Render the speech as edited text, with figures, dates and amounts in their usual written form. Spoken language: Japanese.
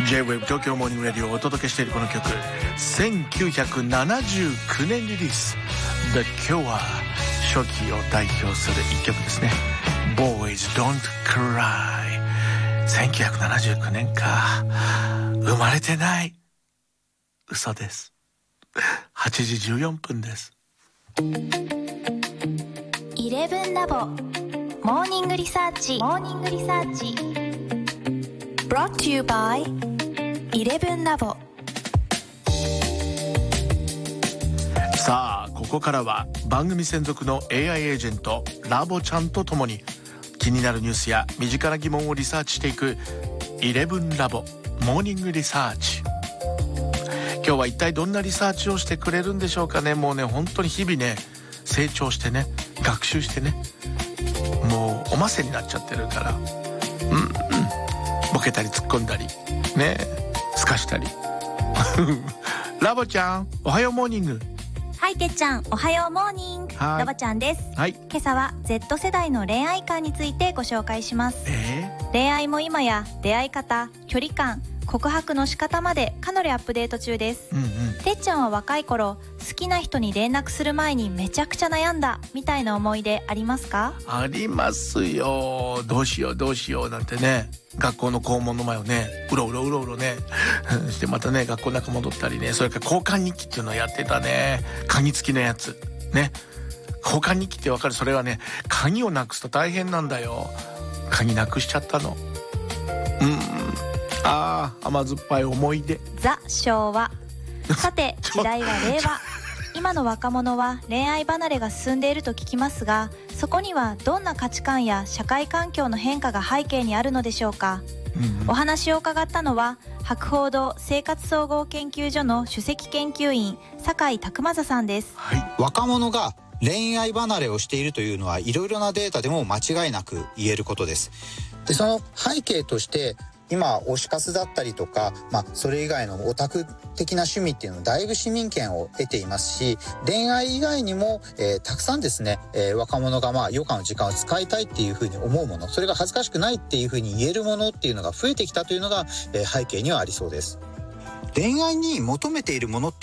J-Wave 東京モーニングレディオをお届けしているこの曲、1979年リリースで、今日は初期を代表する一曲ですね。 Boys Don't Cry。 1979年か、生まれてない。嘘です。8時14分です。 11ラボモーニングリサーチBrought to you by 11ラボ。 さあ、ここからは番組専属の AI エージェントラボちゃんとともに気になるニュースや身近な疑問をリサーチしていく11ラボモーニングリサーチ。今日は一体どんなリサーチをしてくれるんでしょうかね。もうね、本当に日々ね、成長してね、学習してね、もうおませになっちゃってるから、ボケたり突っ込んだりね、すかしたりラボちゃん、おはようモーニング。 はい、てっちゃん、おはようモーニング。ラボちゃんです。 はい。 今朝は Z 世代の恋愛観についてご紹介します。恋愛も今や出会い方、距離感、告白の仕方までかなりアップデート中です。てっちゃんは若い頃、好きな人に連絡する前にめちゃくちゃ悩んだみたいな思い出ありますか？ ありますよ。どうしようなんてね、学校の校門の前をね、うろうろねして、またね、学校の中戻ったりね。それから交換日記っていうのをやってたね。鍵付きのやつね。交換日記ってわかる？それはね、鍵をなくすと大変なんだよ。鍵なくしちゃったの。甘酸っぱい思い出。 ザ・昭和。さて、時代は令和。今の若者は恋愛離れが進んでいると聞きますが、そこにはどんな価値観や社会環境の変化が背景にあるのでしょうか？お話を伺ったのは、博報堂生活総合研究所の首席研究員酒井拓正さんです。 若者が恋愛離れをしているというのはいろいろなデータでも間違いなく言えることです。で、その背景として今推し活だったりとか、それ以外のオタク的な趣味っていうのをだいぶ市民権を得ていますし、恋愛以外にも、たくさんですね、若者が余暇の時間を使いたいっていうふうに思うもの、それが恥ずかしくないっていうふうに言えるものっていうのが増えてきたというのが、背景にはありそうです。恋愛に求めているものって